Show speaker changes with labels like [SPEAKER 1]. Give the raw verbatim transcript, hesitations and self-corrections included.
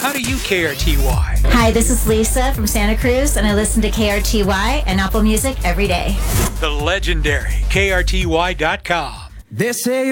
[SPEAKER 1] How do you K R T Y?
[SPEAKER 2] Hi, this is Lisa from Santa Cruz, and I listen to K R T Y and Apple Music every day.
[SPEAKER 1] The legendary K R T Y dot com.
[SPEAKER 3] They say